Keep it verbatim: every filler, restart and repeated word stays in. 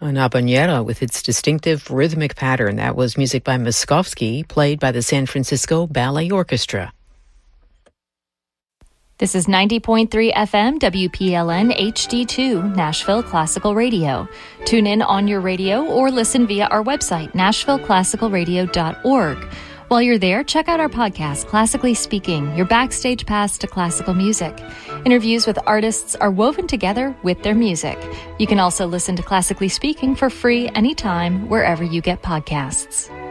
An habanera with its distinctive rhythmic pattern. That was music by Moskovsky, played by the San Francisco Ballet Orchestra. This is ninety point three F M W P L N H D two, Nashville Classical Radio. Tune in on your radio or listen via our website, nashville classical radio dot org. While you're there, check out our podcast, Classically Speaking, your backstage pass to classical music. Interviews with artists are woven together with their music. You can also listen to Classically Speaking for free anytime, wherever you get podcasts.